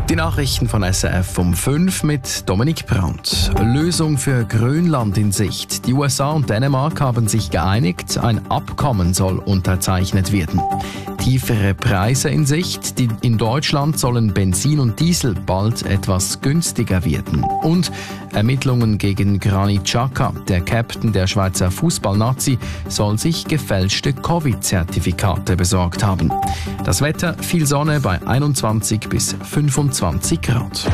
Die Nachrichten von SRF um 5 mit Dominik Brandt. Lösung für Grönland in Sicht. Die USA und Dänemark haben sich geeinigt, ein Abkommen soll unterzeichnet werden. Tiefere Preise in Sicht. In Deutschland sollen Benzin und Diesel bald etwas günstiger werden. Und Ermittlungen gegen Granit Xhaka. Der Captain der Schweizer Fußballnazi soll sich gefälschte Covid-Zertifikate besorgt haben. Das Wetter, viel Sonne bei 21 bis 25 Grad.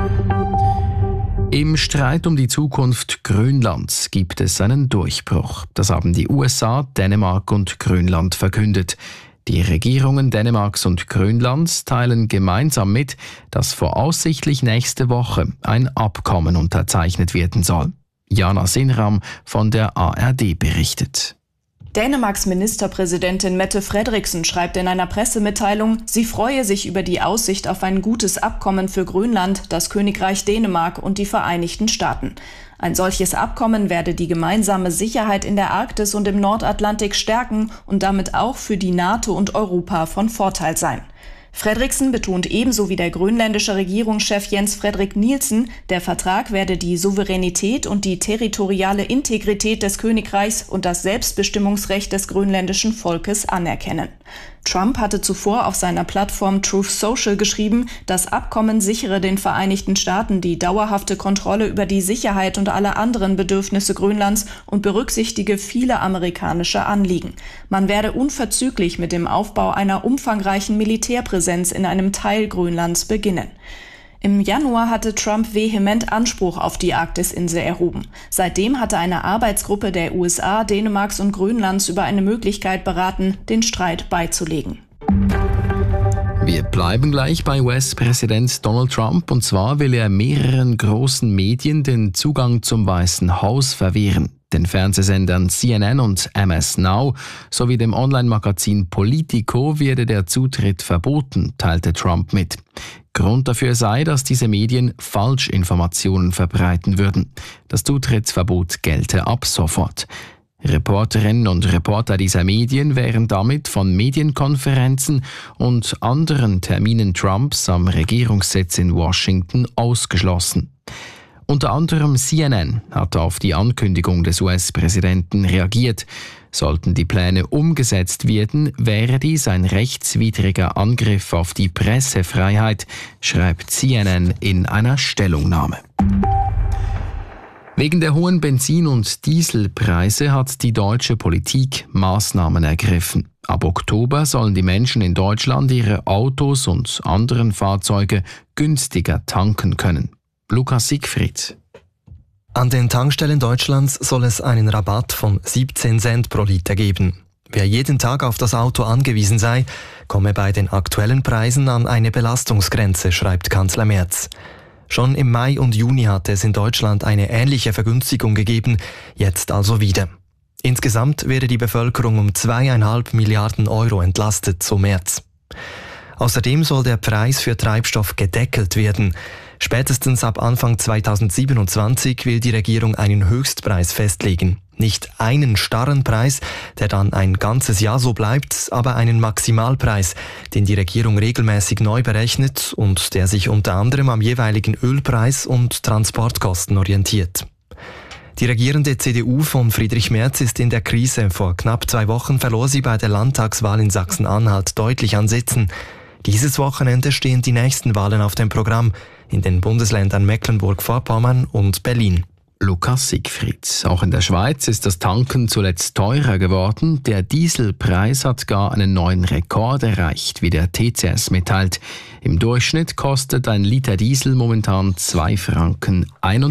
Im Streit um die Zukunft Grönlands gibt es einen Durchbruch. Das haben die USA, Dänemark und Grönland verkündet. Die Regierungen Dänemarks und Grönlands teilen gemeinsam mit, dass voraussichtlich nächste Woche ein Abkommen unterzeichnet werden soll. Jana Sinram von der ARD berichtet. Dänemarks Ministerpräsidentin Mette Frederiksen schreibt in einer Pressemitteilung, sie freue sich über die Aussicht auf ein gutes Abkommen für Grönland, das Königreich Dänemark und die Vereinigten Staaten. Ein solches Abkommen werde die gemeinsame Sicherheit in der Arktis und im Nordatlantik stärken und damit auch für die NATO und Europa von Vorteil sein. Frederiksen betont ebenso wie der grönländische Regierungschef Jens Frederik Nielsen, der Vertrag werde die Souveränität und die territoriale Integrität des Königreichs und das Selbstbestimmungsrecht des grönländischen Volkes anerkennen. Trump hatte zuvor auf seiner Plattform Truth Social geschrieben, das Abkommen sichere den Vereinigten Staaten die dauerhafte Kontrolle über die Sicherheit und alle anderen Bedürfnisse Grönlands und berücksichtige viele amerikanische Anliegen. Man werde unverzüglich mit dem Aufbau einer umfangreichen Militärpräsenz in einem Teil Grönlands beginnen. Im Januar hatte Trump vehement Anspruch auf die Arktisinsel erhoben. Seitdem hatte eine Arbeitsgruppe der USA, Dänemarks und Grönlands über eine Möglichkeit beraten, den Streit beizulegen. Wir bleiben gleich bei US-Präsident Donald Trump, und zwar will er mehreren großen Medien den Zugang zum Weißen Haus verwehren. Den Fernsehsendern CNN und MS Now sowie dem Online-Magazin Politico werde der Zutritt verboten, teilte Trump mit. Grund dafür sei, dass diese Medien Falschinformationen verbreiten würden. Das Zutrittsverbot gelte ab sofort. Reporterinnen und Reporter dieser Medien wären damit von Medienkonferenzen und anderen Terminen Trumps am Regierungssitz in Washington ausgeschlossen. Unter anderem CNN hat auf die Ankündigung des US-Präsidenten reagiert. Sollten die Pläne umgesetzt werden, wäre dies ein rechtswidriger Angriff auf die Pressefreiheit, schreibt CNN in einer Stellungnahme. Wegen der hohen Benzin- und Dieselpreise hat die deutsche Politik Maßnahmen ergriffen. Ab Oktober sollen die Menschen in Deutschland ihre Autos und anderen Fahrzeuge günstiger tanken können. Lukas Siegfried. An den Tankstellen Deutschlands soll es einen Rabatt von 17 Cent pro Liter geben. Wer jeden Tag auf das Auto angewiesen sei, komme bei den aktuellen Preisen an eine Belastungsgrenze, schreibt Kanzler Merz. Schon im Mai und Juni hatte es in Deutschland eine ähnliche Vergünstigung gegeben, jetzt also wieder. Insgesamt werde die Bevölkerung um 2,5 Milliarden Euro entlastet, so Merz. Außerdem soll der Preis für Treibstoff gedeckelt werden. Spätestens ab Anfang 2027 will die Regierung einen Höchstpreis festlegen. Nicht einen starren Preis, der dann ein ganzes Jahr so bleibt, aber einen Maximalpreis, den die Regierung regelmäßig neu berechnet und der sich unter anderem am jeweiligen Ölpreis und Transportkosten orientiert. Die regierende CDU von Friedrich Merz ist in der Krise. Vor knapp 2 Wochen verlor sie bei der Landtagswahl in Sachsen-Anhalt deutlich an Sitzen. Dieses Wochenende stehen die nächsten Wahlen auf dem Programm in den Bundesländern Mecklenburg-Vorpommern und Berlin. Lukas Siegfried. Auch in der Schweiz ist das Tanken zuletzt teurer geworden. Der Dieselpreis hat gar einen neuen Rekord erreicht, wie der TCS mitteilt. Im Durchschnitt kostet ein Liter Diesel momentan 2,41 Franken.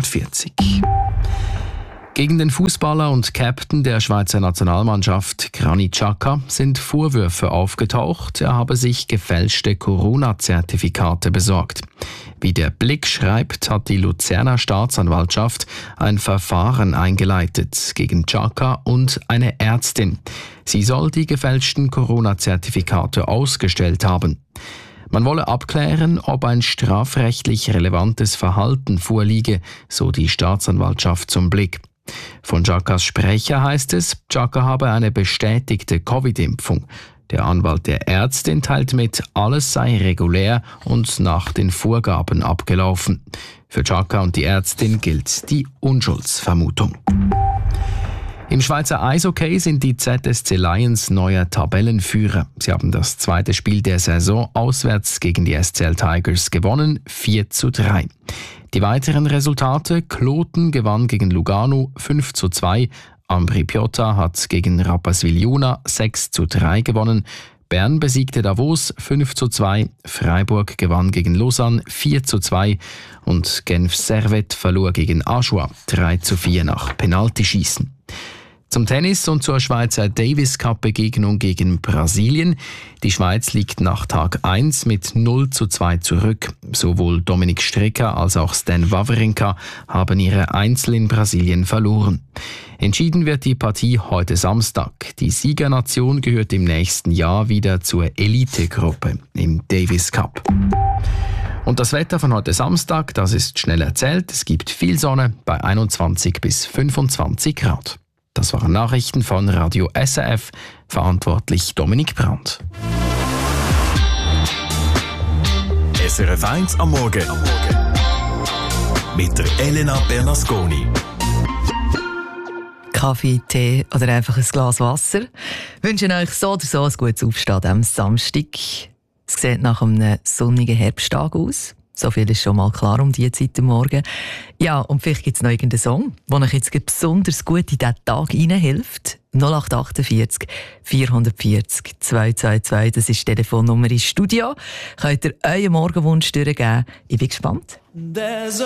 Gegen den Fußballer und Captain der Schweizer Nationalmannschaft Granit Xhaka sind Vorwürfe aufgetaucht, er habe sich gefälschte Corona-Zertifikate besorgt. Wie der Blick schreibt, hat die Luzerner Staatsanwaltschaft ein Verfahren eingeleitet gegen Xhaka und eine Ärztin. Sie soll die gefälschten Corona-Zertifikate ausgestellt haben. Man wolle abklären, ob ein strafrechtlich relevantes Verhalten vorliege, so die Staatsanwaltschaft zum Blick. Von Xhakas Sprecher heißt es, Xhaka habe eine bestätigte Covid-Impfung. Der Anwalt der Ärztin teilt mit, alles sei regulär und nach den Vorgaben abgelaufen. Für Xhaka und die Ärztin gilt die Unschuldsvermutung. Im Schweizer Eishockey sind die ZSC Lions neuer Tabellenführer. Sie haben das zweite Spiel der Saison auswärts gegen die SCL Tigers gewonnen, 4:3. Die weiteren Resultate: Kloten gewann gegen Lugano 5:2, Ambri Piotta hat gegen Rapperswil Juna 6:3 gewonnen, Bern besiegte Davos 5:2, Freiburg gewann gegen Lausanne 4:2 und Genf Servette verlor gegen Aschua 3:4 nach Penaltyschießen. Zum Tennis und zur Schweizer Davis Cup Begegnung gegen Brasilien. Die Schweiz liegt nach Tag 1 mit 0:2 zurück. Sowohl Dominik Strecker als auch Stan Wawrinka haben ihre Einzel in Brasilien verloren. Entschieden wird die Partie heute Samstag. Die Siegernation gehört im nächsten Jahr wieder zur Elitegruppe im Davis Cup. Und das Wetter von heute Samstag, das ist schnell erzählt. Es gibt viel Sonne bei 21 bis 25 Grad. Das waren Nachrichten von Radio SRF, verantwortlich Dominik Brandt. SRF 1 am Morgen. Mit der Elena Bernasconi. Kaffee, Tee oder einfach ein Glas Wasser. Wir wünschen euch so oder so ein gutes Aufstehen am Samstag. Es sieht nach einem sonnigen Herbsttag aus. So viel ist schon mal klar um diese Zeit am Morgen. Ja, und vielleicht gibt es noch irgendeinen Song, der euch jetzt besonders gut in diesen Tag hineinhilft. 0848 440 222, das ist die Telefonnummer ins Studio. Könnt ihr euren Morgenwunsch durchgeben? Ich bin gespannt.